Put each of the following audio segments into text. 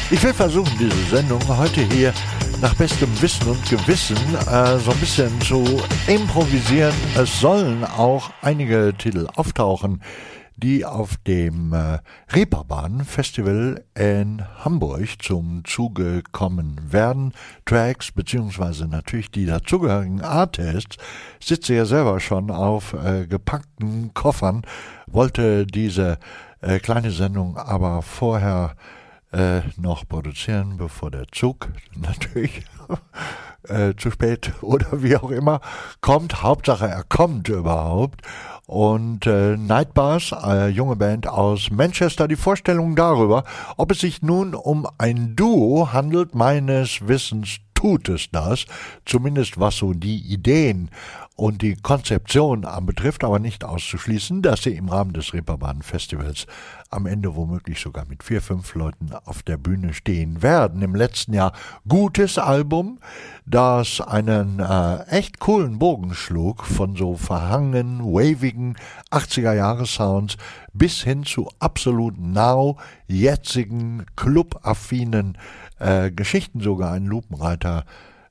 Ich will versuchen, diese Sendung heute hier nach bestem Wissen und Gewissen so ein bisschen zu improvisieren. Es sollen auch einige Titel auftauchen, die auf dem Reeperbahn Festival in Hamburg zum Zuge kommen werden. Tracks beziehungsweise natürlich die dazugehörigen Artists. Sitze ja selber schon auf gepackten Koffern, wollte diese kleine Sendung aber vorher noch produzieren, bevor der Zug natürlich zu spät oder wie auch immer kommt. Hauptsache er kommt überhaupt. Und Nightbus, junge Band aus Manchester, die Vorstellung darüber, ob es sich nun um ein Duo handelt. Meines Wissens tut es das, zumindest was so die Ideen und die Konzeption anbetrifft, aber nicht auszuschließen, dass sie im Rahmen des Reeperbahn Festivals am Ende womöglich sogar mit 4, 5 Leuten auf der Bühne stehen werden. Im letzten Jahr gutes Album, das einen echt coolen Bogen schlug von so verhangenen, wavigen 80er-Jahre-Sounds bis hin zu absolut jetzigen, clubaffinen Geschichten, sogar ein lupenreiner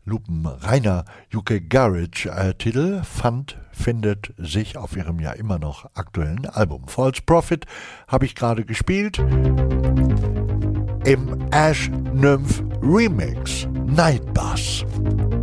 UK Garage Titel findet sich auf ihrem ja immer noch aktuellen Album. False Prophet habe ich gerade gespielt im Ash Nymph Remix Nightbus.